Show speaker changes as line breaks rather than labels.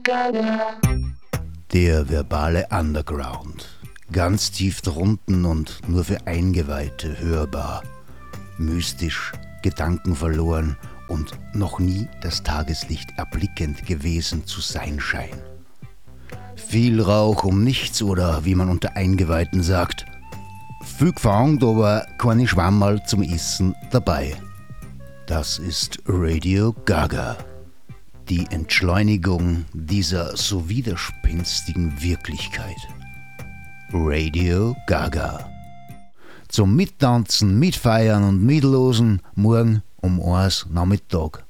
Der verbale Underground. Ganz tief drunten und nur für Eingeweihte hörbar. Mystisch, gedankenverloren und noch nie das Tageslicht erblickend gewesen zu sein scheint. Viel Rauch um nichts oder wie man unter Eingeweihten sagt, viel gefangen, aber keine Schwammerl zum Essen dabei. Das ist Radio Gaga. Die Entschleunigung dieser so widerspenstigen Wirklichkeit. Radio Gaga. Zum Mittanzen, Mitfeiern und Mitlosen morgen um 1 Nachmittag.